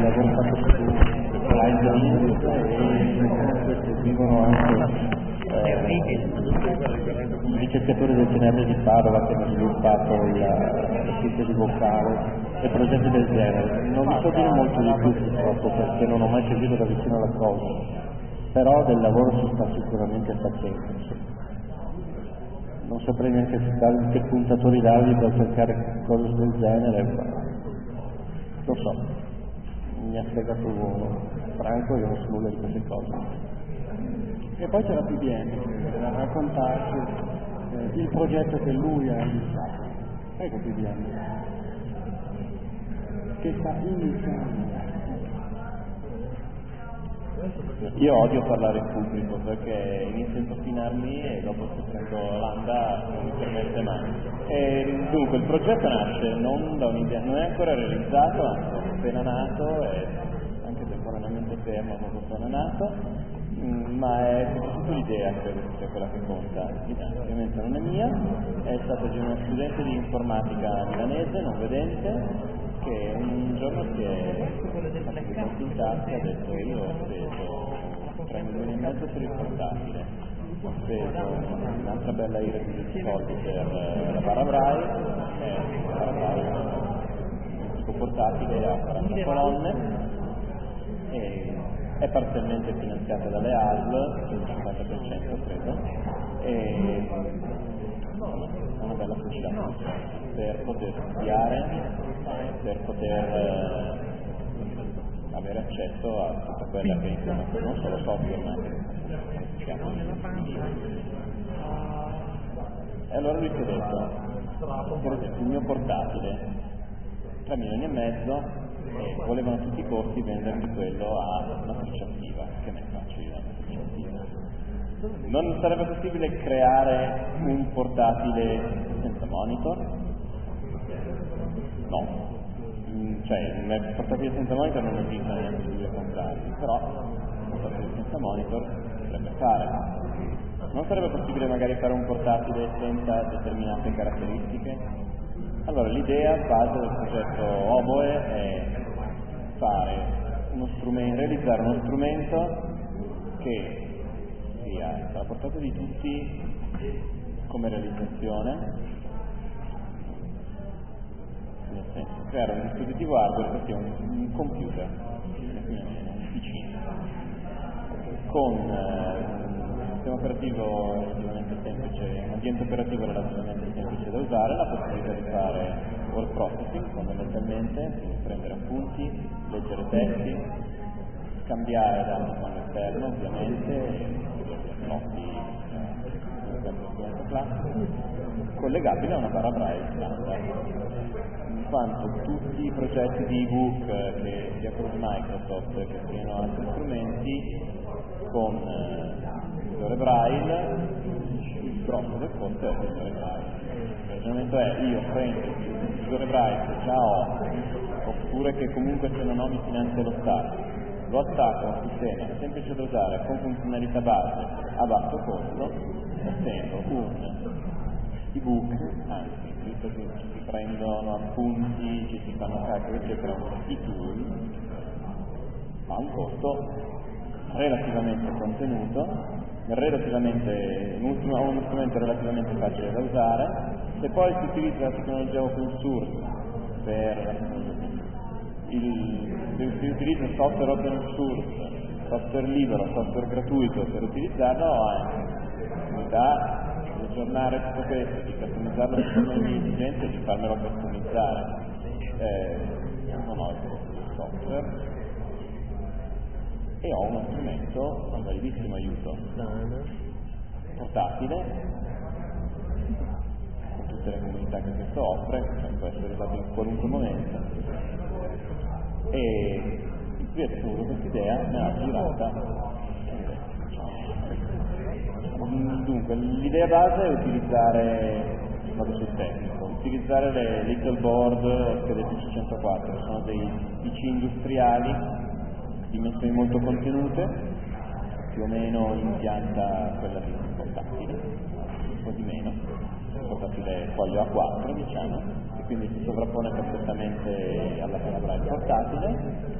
il lavoro fatto su Horizon e vivono anche i ricercatori del CNR di Padova che hanno sviluppato la sintesi vocale e progetti del genere. Non vi so dire molto di più purtroppo perché non ho mai seguito da vicino la cosa, però del lavoro si sta sicuramente facendo. Non saprei neanche che puntatori dargli per cercare cose del genere, ma lo so, mi ha spiegato Franco, io non so nulla di queste cose. E poi c'è la PBM per raccontarci il progetto che lui ha iniziato. Ecco PBM, che sta iniziando. Io odio parlare in pubblico perché inizio a intopinarmi e dopo se prendo l'anda non mi permette mai. Dunque il progetto nasce non da un'idea, non è ancora realizzato, anzi è appena nato e anche temporaneamente fermo quando sono nato, ma è soprattutto l'idea credo che sia quella che conta. L'idea ovviamente non è mia, è stata di uno studente di informatica milanese, non vedente, che un giorno si è fatto in tasca e ha detto io ho speso 3,5 milioni per il portatile, ho speso un'altra bella ira di soldi per la barra Braille, la barra Braille è un tipo portatile a 40 colonne e è parzialmente finanziata dalle ASL, il 50% credo, e è una bella fucilata per poter studiare, per poter avere accesso a tutta quella che insomma non solo software ma anche e allora lui si è detto, per esempio il mio portatile 3,5 milioni e volevano a tutti i costi vendermi quello a matrice attiva, che ne faccio io a matrice attiva? Non sarebbe possibile creare un portatile senza monitor? No, cioè un portatile senza monitor non esiste neanche su due contrari, però un portatile senza monitor si potrebbe fare. Non sarebbe possibile magari fare un portatile senza determinate caratteristiche? Allora l'idea base del progetto Oboe è realizzare uno strumento che sia alla portata di tutti come realizzazione, nel senso creare un dispositivo hardware che sia un computer, un PC, con un sistema operativo relativamente semplice, un ambiente operativo relativamente semplice da usare, la possibilità di fare word processing fondamentalmente, quindi prendere appunti, leggere testi, scambiare da un comando esterno ovviamente, blocchi sempre strumento classico, collegabile a una barra Braille standard, in quanto tutti i progetti di ebook che sia con Microsoft che siano altri strumenti con lettore Braille, il grosso del conto è il lettore Braille. Il ragionamento è io prendo il lettore Braille che già ho, oppure che comunque se non ho mi finanzia lo Stato, lo attacco a un sistema semplice da usare con funzionalità base a basso costo, ottengo un ebook, anzi visto che ci si prendono appunti, ci si fanno calcoli eccetera, un e-tool a un costo relativamente contenuto, uno strumento relativamente facile da usare. Se poi si utilizza la tecnologia open source se si utilizza software open source, software libero, software gratuito per utilizzarlo, l'opportunità di aggiornare tutto questo, di customizzarlo secondo le mie esigenze e di farmelo customizzare. Non ho il costo del software e ho uno strumento, un validissimo aiuto portatile con tutte le comunità che questo offre, può essere usato in qualunque momento, e io ho avuto questa idea, me l'ha girata. Dunque l'idea base è utilizzare, vado sul tecnico, utilizzare le little board schede PC104, sono dei PC industriali dimensioni molto contenute, più o meno in pianta quella di un portatile, un po' di meno, un portatile foglio A4 diciamo, e quindi si sovrappone perfettamente alla Braille portatile.